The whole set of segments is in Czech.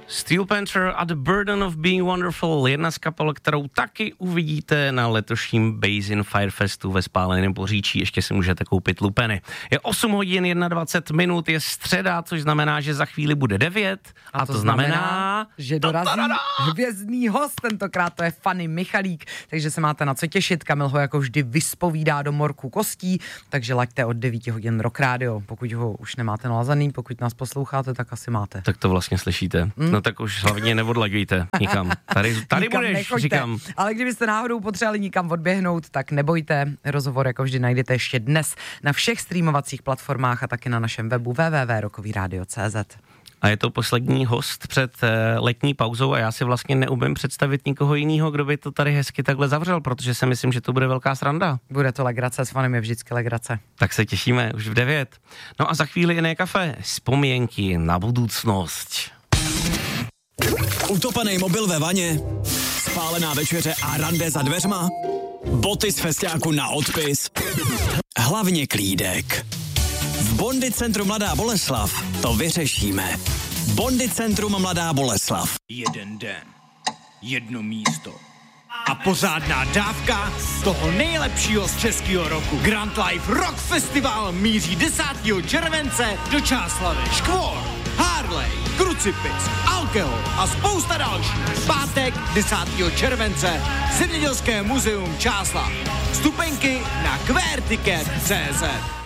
Steel Panther a The Burden of Being Wonderful, jedna z kapel, kterou taky uvidíte na letošním Basin Fire Festu ve Spáleném Poříčí. Ještě si můžete koupit lupeny. Je 8 hodin 21 minut, je středa, což znamená, že za chvíli bude 9. A to znamená, že dorazí hvězdný host, tentokrát to je Fanny Michalík, takže se máte na co těšit. Kamil ho jako vždy vyspovídá do morku kostí, takže laďte od 9 hodin Rock Radio. Pokud ho už nemáte nalazaný, pokud nás posloucháte, tak asi máte. Tak to vlastně slyšíte. No tak už hlavně neodlaďujte nikam. Tady budeš, nechoďte. říkám. Ale kdybyste náhodou potřebovali nikam odběhnout, tak nebojte. Rozhovor jako vždy najdete ještě dnes na všech streamovacích platformách a taky na našem webu www.rockovyradio.cz. A je to poslední host před letní pauzou a já si vlastně neumím představit nikoho jiného, kdo by to tady hezky takhle zavřel, protože si myslím, že to bude velká sranda. Bude to legrace, s Fanem je vždycky legrace. Tak se těšíme už v 9. No a za chvíli jiné kafe. Vzpomínky na budoucnost. Utopený mobil ve vaně, spálená večeře a rande za dveřma, boty z festiáku na odpis, hlavně klídek. V Bondi Centru Mladá Boleslav to vyřešíme. Bondi Centrum Mladá Boleslav. Jeden den, jedno místo a pořádná dávka toho nejlepšího z českého roku. Grand Life Rock Festival míří 10. července do Čáslavy. Škvor, Harley, Krucipis, Alkohol a spousta dalších. Pátek 10. července Zemědělské muzeum Čáslav. Vstupenky na QWERTicket.cz.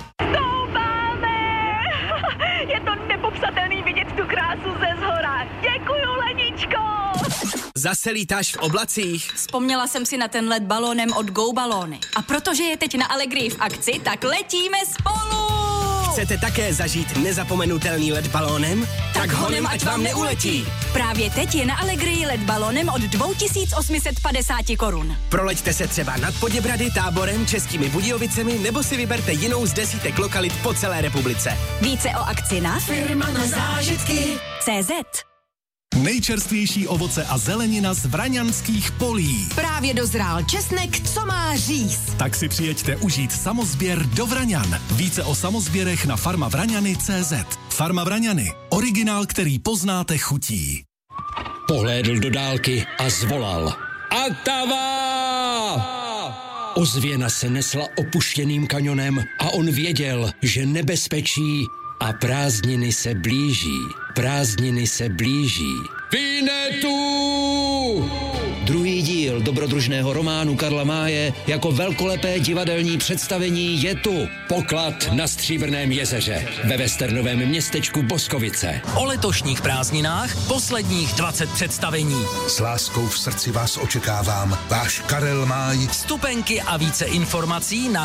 Je to nepopsatelný vidět tu krásu ze zhora. Děkuju, Leničko! Zase lítáš v oblacích? Vzpomněla jsem si na ten let balónem od Go Balóny. A protože je teď na Allegrii v akci, tak letíme spolu! Chcete také zažít nezapomenutelný let balónem? Tak honem, ať vám neuletí! Právě teď je na Allegrii let balónem od 2850 korun. Proleďte se třeba nad Poděbrady, Táborem, Českými Budějovicemi nebo si vyberte jinou z desítek lokalit po celé republice. Více o akci na Firma na zážitky CZ. Nejčerstvější ovoce a zelenina z vraňanských polí. Právě dozrál česnek, co má říz. Tak si přijeďte užít samozběr do Vraňan. Více o samozběrech na farmavraňany.cz. Farma Vraňany. Originál, který poznáte chutí. Pohlédl do dálky a zvolal. Atava! Ozvěna se nesla opuštěným kanionem a on věděl, že nebezpečí a prázdniny se blíží. Prázdniny se blíží. Vinetu! Druhý díl dobrodružného románu Karla Máje jako velkolepé divadelní představení je tu. Poklad na Stříbrném jezeře ve westernovém městečku Boskovice. O letošních prázdninách posledních 20 představení. S láskou v srdci vás očekávám. Váš Karel Máj. Vstupenky a více informací na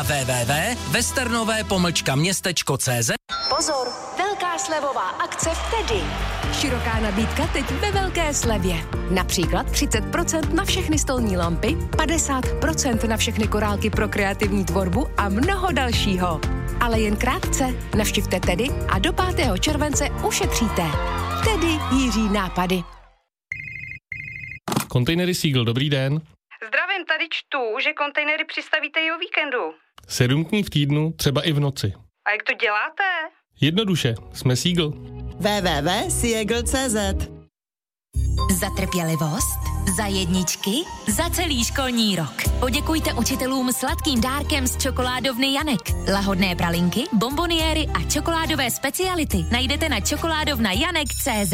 www.westernové-městečko.cz. Pozor, velká slevová akce v Tedy. Široká nabídka teď ve velké slevě. Například 30% na všechny stolní lampy, 50% na všechny korálky pro kreativní tvorbu a mnoho dalšího. Ale jen krátce. Navštivte Tedy a do 5. července ušetříte. Tedy Jiří nápady. Kontejnery Seagull, dobrý den. Zdravím, tady čtu, že kontejnery přistavíte i o víkendu. 7 dní v týdnu, třeba i v noci. A jak to děláte? Jednoduše, jsme Seagull. www.seagull.cz. Za trpělivost, za jedničky, za celý školní rok. Poděkujte učitelům sladkým dárkem z čokoládovny Janek. Lahodné pralinky, bomboniéry a čokoládové speciality najdete na čokoládovnajanek.cz.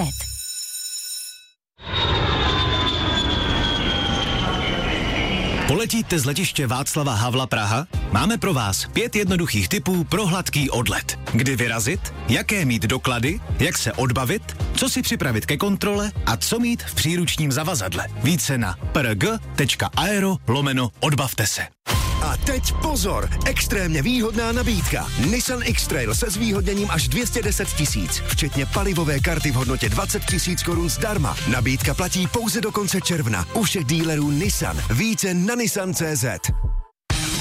Poletíte z letiště Václava Havla Praha? Máme pro vás 5 jednoduchých tipů pro hladký odlet. Kdy vyrazit, jaké mít doklady, jak se odbavit, co si připravit ke kontrole a co mít v příručním zavazadle. Více na prg.aero/odbavte se. A teď pozor, extrémně výhodná nabídka. Nissan X-Trail se zvýhodněním až 210 000, včetně palivové karty v hodnotě 20 000 korun zdarma. Nabídka platí pouze do konce června u všech dílerů Nissan. Více na Nissan.cz.